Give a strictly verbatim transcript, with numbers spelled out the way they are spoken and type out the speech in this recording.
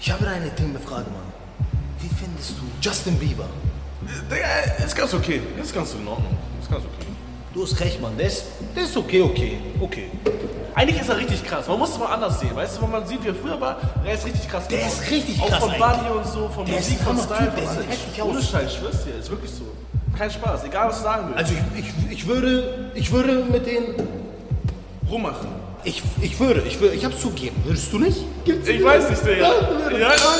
Ich habe eine dumme Frage, Mann. Wie findest du Justin Bieber? Der ist ganz okay. Das ist ganz in Ordnung. Das ist ganz okay. Du hast recht, Mann. Der ist, der ist okay, okay, okay. Eigentlich ist er richtig krass. Man muss es mal anders sehen. Weißt du, wenn man sieht, wie er früher war, der ist richtig krass. Der geworden. ist richtig auch krass. Auch von Body und so, von der Musik, ist von ein Style. Typ, der von sieht allem. heftig aus. Ohne Scheiß, ich schwör's dir. Ist wirklich so. Kein Spaß. Egal, was du sagen willst. Also ich, ich, ich würde, ich würde mit denen rummachen. Ich, ich würde, ich würde, ich hab's zugegeben. Würdest du nicht? Gibt's ich weiß nicht, Digga. Ja, ja,